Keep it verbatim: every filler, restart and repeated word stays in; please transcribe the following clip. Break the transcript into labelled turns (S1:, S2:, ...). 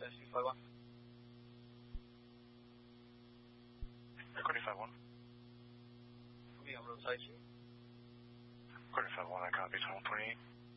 S1: two five one.
S2: Recording five one.
S1: For me, I'm road side two.
S2: Recording five one, I copy twelve twenty-eight.